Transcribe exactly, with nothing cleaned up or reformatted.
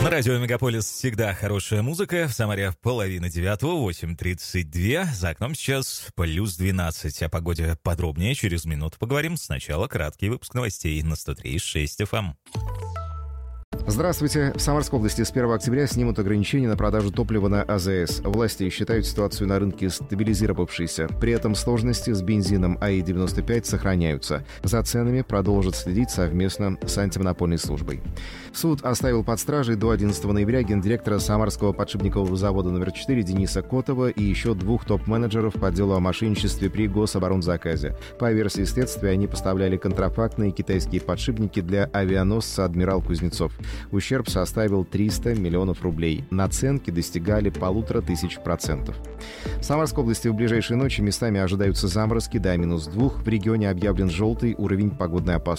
На радио «Мегаполис» всегда хорошая музыка. В Самаре половина девятого, восемь тридцать два. За окном сейчас плюс двенадцать. О погоде подробнее через минуту поговорим. Сначала краткий выпуск новостей на сто три и шесть эф эм. Здравствуйте. В Самарской области с первого октября снимут ограничения на продажу топлива на а зэ эс. Власти считают ситуацию на рынке стабилизировавшейся. При этом сложности с бензином а и девяносто пять сохраняются. За ценами продолжат следить совместно с антимонопольной службой. Суд оставил под стражей до одиннадцатого ноября гендиректора Самарского подшипникового завода номер четыре Дениса Котова и еще двух топ-менеджеров по делу о мошенничестве при гособоронзаказе. По версии следствия, они поставляли контрафактные китайские подшипники для авианосца «Адмирал Кузнецов». Ущерб составил триста миллионов рублей. Наценки достигали полутора тысяч процентов. В Самарской области в ближайшие ночи местами ожидаются заморозки до минус двух. В регионе объявлен желтый уровень погодной опасности.